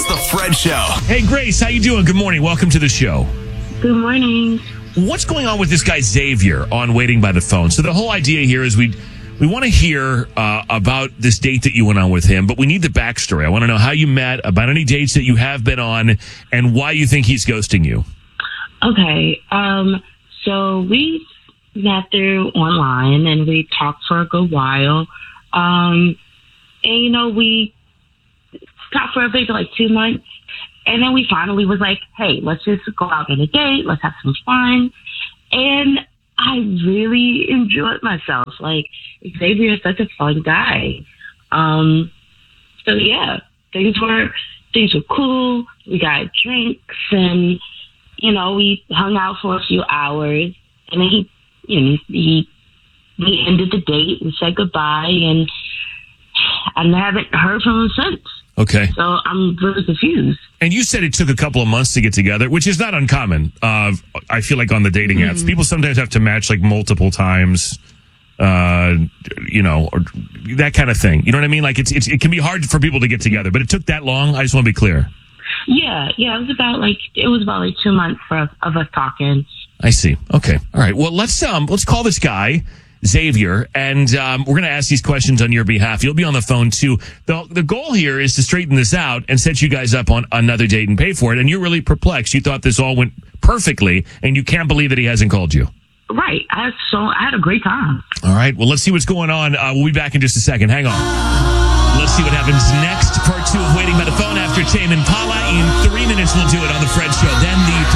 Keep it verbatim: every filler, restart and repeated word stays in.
the Fred Show. Hey, Grace, how you doing? Good morning. Welcome to the show. Good morning. What's going on with this guy Xavier on Waiting by the Phone? So the whole idea here is we we want to hear uh, about this date that you went on with him, but we need the backstory. I want to know how you met, about any dates that you have been on, and why you think he's ghosting you. Okay. Um, so we met through online and we talked for a good while. Um, and, you know, we talked for maybe like two months. And then we finally was like, hey, let's just go out on a date. Let's have some fun. And I really enjoyed myself. Like, Xavier is such a fun guy. Um, so, yeah, things were things were cool. We got drinks and, you know, we hung out for a few hours. And then he, you know, he, we ended the date. We said goodbye. And I haven't heard from him since. Okay. So I'm really confused. And you said it took a couple of months to get together, which is not uncommon. Uh, I feel like on the dating apps, people sometimes have to match like multiple times, uh, you know, or that kind of thing. You know what I mean? Like it's, it's it can be hard for people to get together, but it took that long. I just want to be clear. Yeah, yeah, it was about like it was about like two months for us, of us talking. I see. Okay. All right. Well, let's um let's call this guy Xavier, and um, we're going to ask these questions on your behalf. You'll be on the phone, too. The, the goal here is to straighten this out and set you guys up on another date and pay for it. And you're really perplexed. You thought this all went perfectly, and you can't believe that he hasn't called you. Right. I had so I had a great time. All right. Well, let's see what's going on. Uh, we'll be back in just a second. Hang on. Let's see what happens next. Part two of Waiting by the Phone after Tame Impala. In three minutes, we'll do it on the Fred Show. Then the